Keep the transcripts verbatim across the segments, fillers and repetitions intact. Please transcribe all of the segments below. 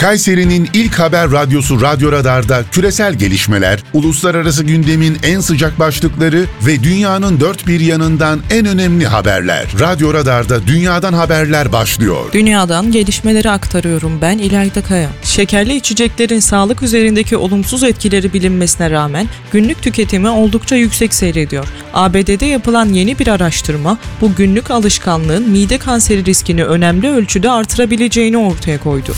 Kayseri'nin ilk haber radyosu Radyo Radar'da küresel gelişmeler, uluslararası gündemin en sıcak başlıkları ve dünyanın dört bir yanından en önemli haberler. Radyo Radar'da dünyadan haberler başlıyor. Dünyadan gelişmeleri aktarıyorum ben İlayda Kaya. Şekerli içeceklerin sağlık üzerindeki olumsuz etkileri bilinmesine rağmen günlük tüketimi oldukça yüksek seyrediyor. A B D'de yapılan yeni bir araştırma bu günlük alışkanlığın mide kanseri riskini önemli ölçüde artırabileceğini ortaya koydu.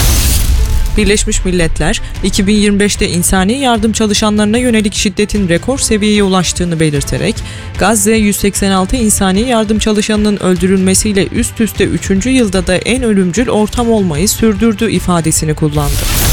Birleşmiş Milletler, iki bin yirmi beşte insani yardım çalışanlarına yönelik şiddetin rekor seviyeye ulaştığını belirterek, Gazze yüz seksen altı insani yardım çalışanının öldürülmesiyle üst üste üçüncü yılda da en ölümcül ortam olmayı sürdürdü ifadesini kullandı.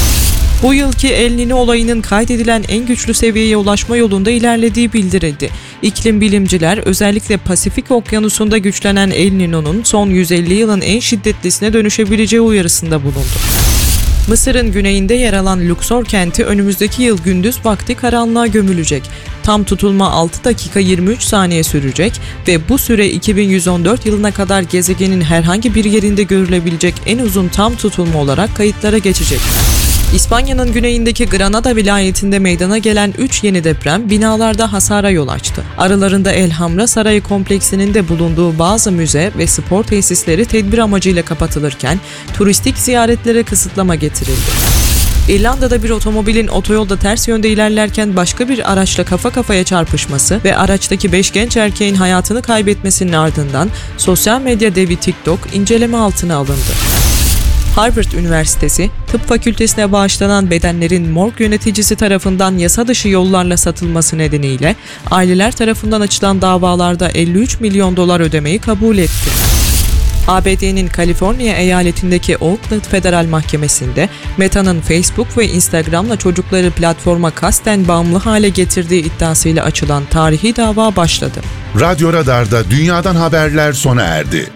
Bu yılki El Niño olayının kaydedilen en güçlü seviyeye ulaşma yolunda ilerlediği bildirildi. İklim bilimciler özellikle Pasifik Okyanusu'nda güçlenen El Niño'nun son yüz elli yılın en şiddetlisine dönüşebileceği uyarısında bulundu. Mısır'ın güneyinde yer alan Luxor kenti önümüzdeki yıl gündüz vakti karanlığa gömülecek. Tam tutulma altı dakika yirmi üç saniye sürecek ve bu süre iki bin yüz on dört yılına kadar gezegenin herhangi bir yerinde görülebilecek en uzun tam tutulma olarak kayıtlara geçecek. İspanya'nın güneyindeki Granada vilayetinde meydana gelen üç yeni deprem binalarda hasara yol açtı. Aralarında Elhamra Sarayı kompleksinin de bulunduğu bazı müze ve spor tesisleri tedbir amacıyla kapatılırken turistik ziyaretlere kısıtlama getirildi. İrlanda'da bir otomobilin otoyolda ters yönde ilerlerken başka bir araçla kafa kafaya çarpışması ve araçtaki beş genç erkeğin hayatını kaybetmesinin ardından sosyal medya devi TikTok inceleme altına alındı. Harvard Üniversitesi, Tıp Fakültesine bağışlanan bedenlerin morg yöneticisi tarafından yasa dışı yollarla satılması nedeniyle aileler tarafından açılan davalarda elli üç milyon dolar ödemeyi kabul etti. A B D'nin Kaliforniya eyaletindeki Oakland Federal Mahkemesi'nde Meta'nın Facebook ve Instagram'la çocukları platforma kasten bağımlı hale getirdiği iddiasıyla açılan tarihi dava başladı. Radyo Radar'da dünyadan haberler sona erdi.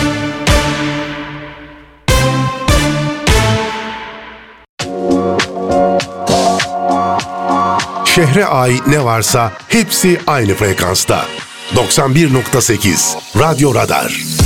Şehre ait ne varsa hepsi aynı frekansta. doksan bir nokta sekiz Radyo Radar.